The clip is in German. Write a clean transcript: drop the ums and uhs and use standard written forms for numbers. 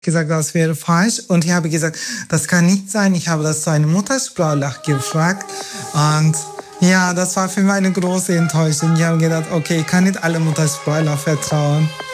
gesagt, das wäre falsch. Und ich habe gesagt, das kann nicht sein. Ich habe das zu einem Muttersprachler gefragt. Und ja, das war für mich eine große Enttäuschung. Ich habe gedacht, okay, ich kann nicht alle Muttersprachler vertrauen.